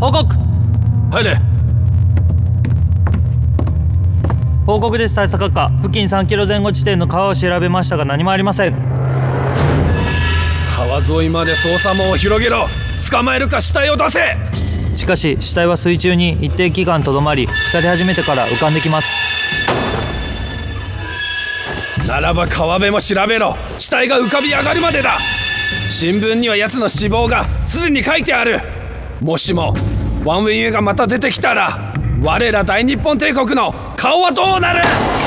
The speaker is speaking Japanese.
報告。 入れ。 報告です。対策課、付近3キロ前後地点の川を調べましたが何もありません。 川沿いまで捜査網を広げろ。捕まえるか死体を出せ。 しかし死体は水中に一定期間とどまり、腐り始めてから浮かんできます。 ならば川辺も調べろ。死体が浮かび上がるまでだ。新聞には奴の死亡がすでに書いてある。もしもワンウィンウェイがまた出てきたら、我ら大日本帝国の顔はどうなる。